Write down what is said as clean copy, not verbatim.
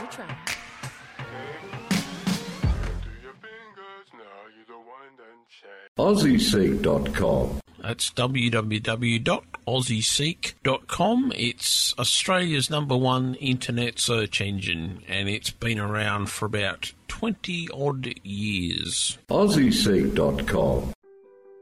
try. AussieSeek.com. That's www.aussieseek.com. It's Australia's #1 internet search engine, and it's been around for about 20-odd years. AussieSeek.com.